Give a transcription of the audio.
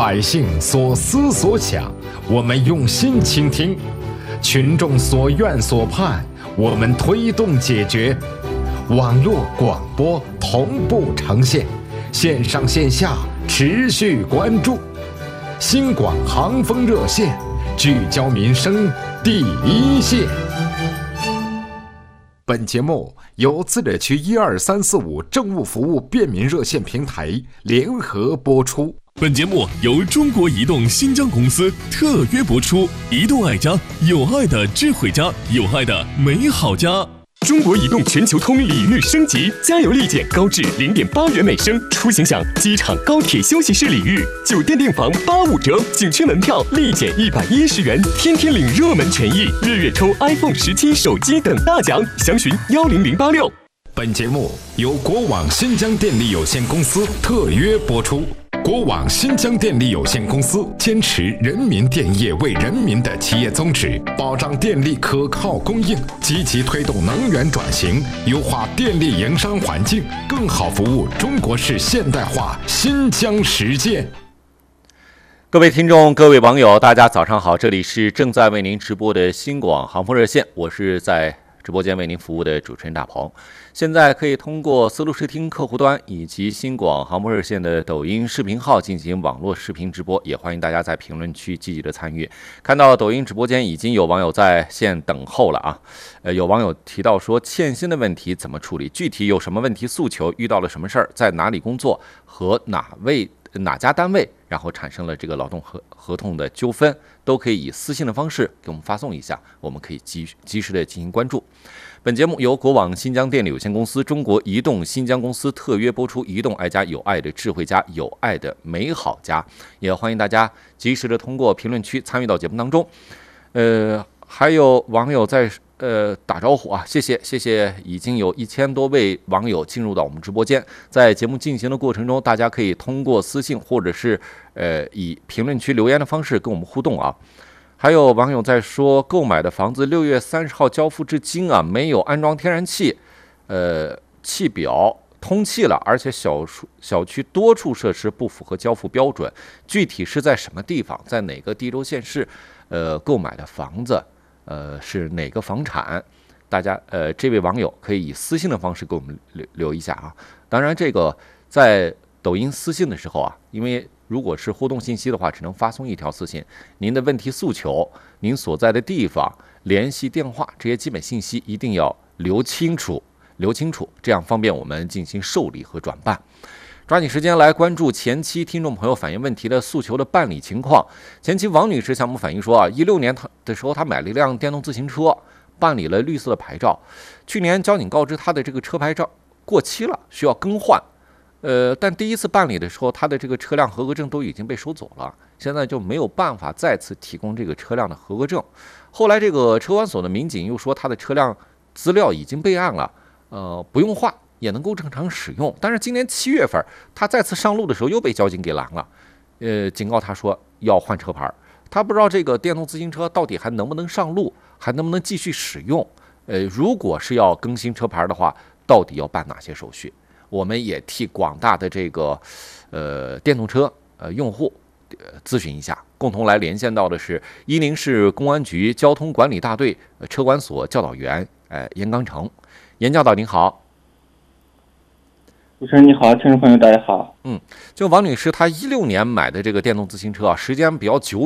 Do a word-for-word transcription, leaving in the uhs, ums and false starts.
百姓所思所想，我们用心倾听；群众所愿所盼，我们推动解决。网络广播同步呈现，线上线下持续关注。新广航风热线，聚焦民生第一线。本节目由自治区一二三四五政务服务便民热线平台联合播出。 本节目由中国移动新疆公司特约播出。移动爱家，有爱的智慧家，有爱的美好家。 中国移动全球通礼遇升级，加油立减高至零点八元每升，出行享机场、高铁休息室礼遇，酒店订房八五折，景区门票立减一百一十元，天天领热门权益，日月抽 iPhone 十七手机等大奖，详询幺零零八六。 本节目由国网新疆电力有限公司特约播出。国网新疆电力有限公司坚持人民电业为人民的企业宗旨，保障电力可靠供应，积极推动能源转型，优化电力营商环境，更好服务中国式现代化新疆实践。 各位听众，各位网友，大家早上好，这里是正在为您直播的新广航风热线，我是在直播间为您服务的主持人大鹏。现在可以通过思路视听客户端以及新广航风热线的抖音视频号进行网络视频直播，也欢迎大家在评论区积极的参与。看到抖音直播间已经有网友在线等候了啊，呃，有网友提到说欠薪的问题怎么处理，具体有什么问题诉求，遇到了什么事儿，在哪里工作和哪位哪家单位，然后产生了这个劳动合合同的纠纷，都可以以私信的方式给我们发送一下，我们可以及及时的进行关注。本节目由国网新疆电力有限公司、中国移动新疆公司特约播出。移动爱家，有爱的智慧家，有爱的美好家。也欢迎大家及时的通过评论区参与到节目当中。呃，还有网友在呃打招呼啊，谢谢谢谢，已经有一千多位网友进入到我们直播间。在节目进行的过程中，大家可以通过私信或者是呃以评论区留言的方式跟我们互动啊。还有网友在说，购买的房子六月三十号交付至今啊，没有安装天然气，呃，气表通气了，而且小处小区多处设施不符合交付标准。具体是在什么地方，在哪个地州县市，呃，购买的房子，呃，是哪个房产？大家呃，这位网友可以以私信的方式给我们留留一下啊。当然，这个在抖音私信的时候啊，因为如果是互动信息的话，只能发送一条私信，您的问题诉求、您所在的地方、联系电话这些基本信息一定要留清楚，留清楚，这样方便我们进行受理和转办。抓紧时间来关注前期听众朋友反映问题的诉求的办理情况。前期王女士向我们反映说啊，一六年她的时候，她买了一辆电动自行车，办理了绿色的牌照，去年交警告知她的这个车牌照过期了，需要更换。呃，但第一次办理的时候，他的这个车辆合格证都已经被收走了，现在就没有办法再次提供这个车辆的合格证。后来这个车管所的民警又说，他的车辆资料已经备案了，呃，不用换也能够正常使用。但是今年七月份，他再次上路的时候又被交警给拦了，呃，警告他说要换车牌。他不知道这个电动自行车到底还能不能上路，还能不能继续使用？呃，如果是要更新车牌的话，到底要办哪些手续？我们也替广大的这个呃电动车呃用户呃咨询一下，共同来连线到的是伊宁市公安局交通管理大队车管所教导员呃严刚成。严教导您好。 主持人你好，听众朋友大家好。 嗯，就王女士她一六年买的这个电动自行车啊，时间比较久